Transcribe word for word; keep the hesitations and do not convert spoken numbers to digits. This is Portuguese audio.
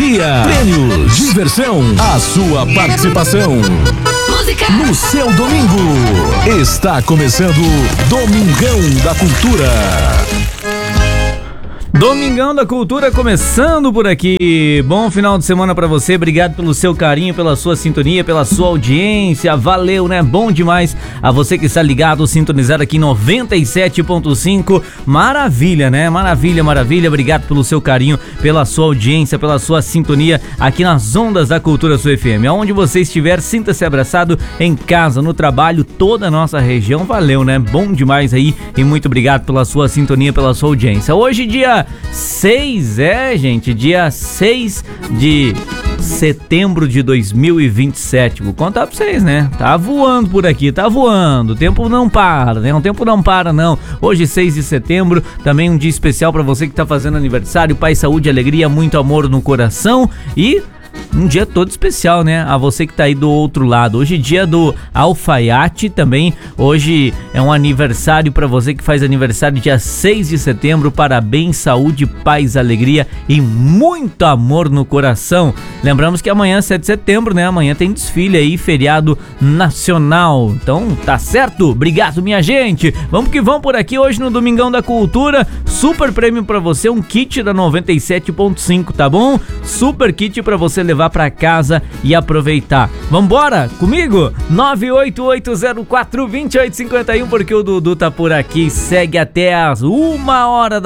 alegria, prêmios, diversão, a sua participação. Música no seu domingo. Está começando Domingão da Cultura. Domingão da Cultura começando por aqui. Bom final de semana pra você. Obrigado pelo seu carinho, pela sua sintonia, pela sua audiência. Valeu, né? Bom demais a você que está ligado, sintonizado aqui em noventa e sete ponto cinco. Maravilha, né? Maravilha, maravilha. Obrigado pelo seu carinho, pela sua audiência, pela sua sintonia aqui nas ondas da Cultura Sul F M. Aonde você estiver, sinta-se abraçado em casa, no trabalho, toda a nossa região. Valeu, né? Bom demais aí e muito obrigado pela sua sintonia, pela sua audiência. Hoje, dia seis, é, gente, dia seis de setembro de dois mil e vinte e sete. Vou contar pra vocês, né? Tá voando por aqui, tá voando. O tempo não para, né? O tempo não para, não. Hoje, seis de setembro, também um dia especial pra você que tá fazendo aniversário. Paz, saúde, alegria, muito amor no coração e um dia todo especial, né? A você que tá aí do outro lado. Hoje é dia do alfaiate também. Hoje é um aniversário para você que faz aniversário dia seis de setembro. Parabéns, saúde, paz, alegria e muito amor no coração. Lembramos que amanhã, sete de setembro, né? Amanhã tem desfile aí, feriado nacional. Então, tá certo? Obrigado, minha gente. Vamos que vamos por aqui hoje no Domingão da Cultura. Super prêmio para você, um kit da noventa e sete ponto cinco, tá bom? Super kit para você levar para casa e aproveitar. Vambora comigo? nove oito oito zero quatro dois oito cinco um, porque o Dudu tá por aqui. Segue até as uma hora da